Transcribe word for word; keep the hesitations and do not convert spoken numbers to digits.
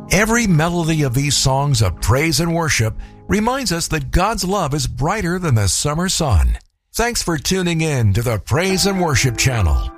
Every melody of these songs of praise and worship reminds us that God's love is brighter than the summer sun. Thanks for tuning in to the Praise and Worship Channel.